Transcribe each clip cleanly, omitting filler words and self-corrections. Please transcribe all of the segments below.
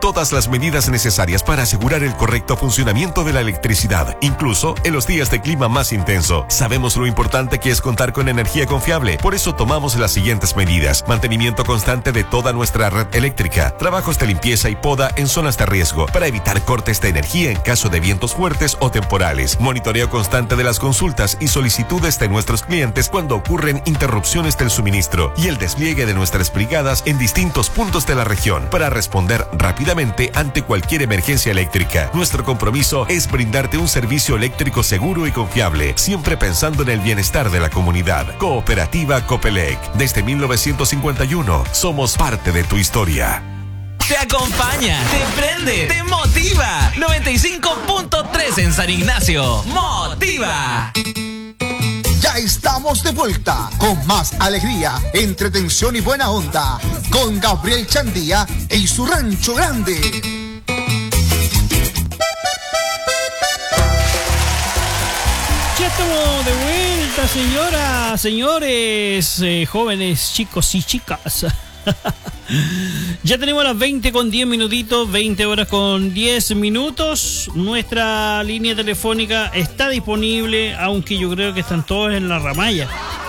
todas las medidas necesarias para asegurar el correcto funcionamiento de la electricidad, incluso en los días de clima más intenso. Sabemos lo importante que es contar con energía confiable, por eso tomamos las siguientes medidas: mantenimiento constante de toda nuestra red eléctrica, trabajos de limpieza y poda en zonas de riesgo para evitar cortes de energía en caso de vientos fuertes o temporales, monitoreo constante de las consultas y solicitudes de nuestros clientes cuando ocurren interrupciones del suministro y el despliegue de nuestras brigadas en distintos puntos de la región para responder rápidamente ante cualquier emergencia eléctrica. Nuestro compromiso es brindarte un servicio eléctrico seguro y confiable, siempre pensando en el bienestar de la comunidad. Cooperativa Copelec. Desde 1951 somos parte de tu historia. Te acompaña, te prende, te motiva. 95.3 en San Ignacio. ¡Motiva! Ya estamos de vuelta con más alegría, entretención y buena onda con Gabriel Chandía y su Rancho Grande. Ya estamos de vuelta, señoras, señores, jóvenes, chicos y chicas. Ya tenemos las 20 con 10 minutitos, 20 horas con 10 minutos. Nuestra línea telefónica está disponible, aunque yo creo que están todos en la ramalla.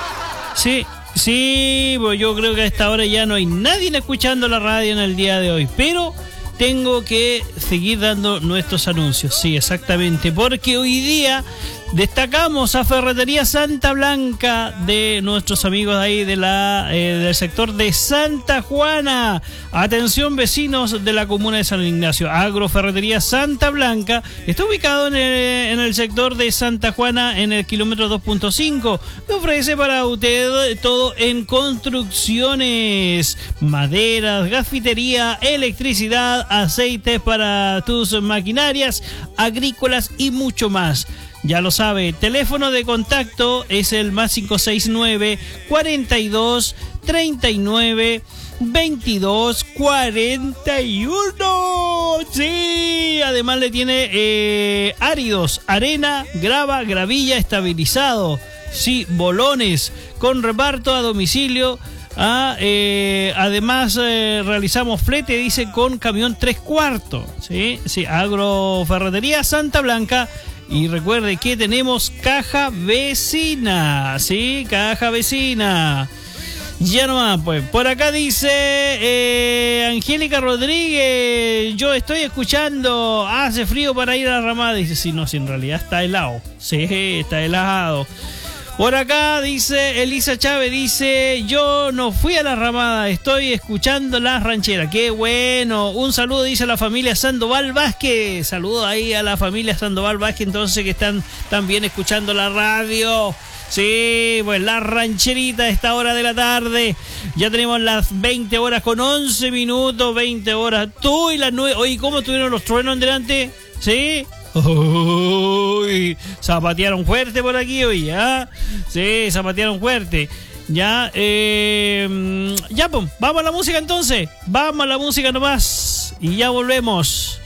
Sí, pues yo creo que a esta hora ya no hay nadie escuchando la radio en el día de hoy, pero tengo que seguir dando nuestros anuncios. Sí, exactamente, porque hoy día destacamos a Ferretería Santa Blanca de nuestros amigos ahí de del sector de Santa Juana. Atención, vecinos de la comuna de San Ignacio. Agroferretería Santa Blanca está ubicado en el sector de Santa Juana, en el kilómetro 2.5. Me ofrece para usted todo en construcciones, maderas, gafitería, electricidad, aceites para tus maquinarias agrícolas y mucho más. Ya lo sabe, teléfono de contacto es el más 569 42 39 22 41. Sí, además le tiene áridos, arena, grava, gravilla, estabilizado. Sí, bolones con reparto a domicilio. Además realizamos flete, dice, con camión 3/4. Sí, Agroferretería Santa Blanca. Y recuerde que tenemos caja vecina, ¿sí? Caja vecina. Ya nomás, pues. Por acá dice Angélica Rodríguez: yo estoy escuchando, hace frío para ir a la ramada. Dice, sí, no, si en realidad está helado. Sí, está helado. Por acá dice Elisa Chávez, dice: yo no fui a la ramada, estoy escuchando las rancheras. ¡Qué bueno! Un saludo, dice la familia Sandoval Vázquez. Saludos ahí a la familia Sandoval Vázquez, entonces, que están también escuchando la radio. Sí, pues la rancherita a esta hora de la tarde. Ya tenemos las 20 horas con 11 minutos, 20 horas. Tú y las 9. Oye, ¿cómo estuvieron los truenos en delante? ¿Sí? Uy, zapatearon fuerte por aquí hoy, ¿ya? Sí, zapatearon fuerte. Ya, ya, pues, vamos a la música entonces. Vamos a la música nomás y ya volvemos.